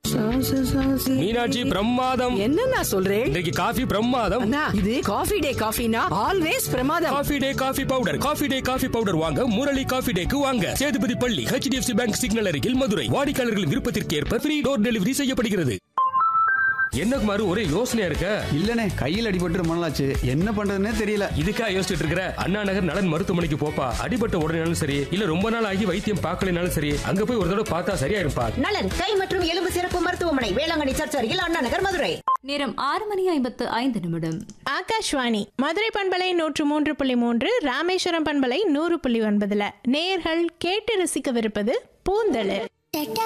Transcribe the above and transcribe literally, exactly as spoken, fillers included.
மீனாட்சி பிரமாதம். என்ன நான் சொல்றேன், இன்னைக்கு காஃபி பிரமாதம். அண்ணா, இது காஃபி டே காஃபினா ஆல்வேஸ் பிரமாதம். Coffee day coffee powder. Coffee day coffee powder வாங்க முரளி காஃபி டேக்கு வாங்க. சேதுபதி பள்ளி, H D F C bank signal அருகில், மதுரை. வாடிக்கையாளர்களின் விருப்பத்திற்கு ஏற்ப ஃப்ரீ டோர் டெலிவரி செய்யப்படுகிறது. என்ன குமாரு, ஒரே யோசனையா இருக்க? இல்லனே, கையில் அடிபட்டு ரொம்ப நாளாச்சு, என்ன பண்றதுன்னே தெரியல. இதுக்கா யோசிச்சுட்டு இருக்கிற? அண்ணா நகர் நலன் மருத்துவமனைக்கு போப்பா. அடிபட்ட உடனேனாலும் சரி, இல்ல ரொம்ப நாள் ஆகி வைத்தியம் பார்க்கலனாலும் சரி, அங்க போய் ஒரு தடவை பார்த்தா சரியா இருப்பா. நலன் கை மற்றும் எலும்பு சிறப்பு மருத்துவமனை, வேளாங்கண்ணி சர்ச் அருகில், அண்ணா நகர், மதுரை. நேரம் ஆறு மணி ஐம்பத்து ஐந்து நிமிடம். ஆகாஷ்வாணி மதுரை பண்பலை நூற்று மூன்று புள்ளி மூன்று, ராமேஸ்வரம் பண்பலை நூறு புள்ளி ஒன்பதுல நேயர்கள் கேட்டு ரசிக்கவிருப்பது பூந்தளிர்.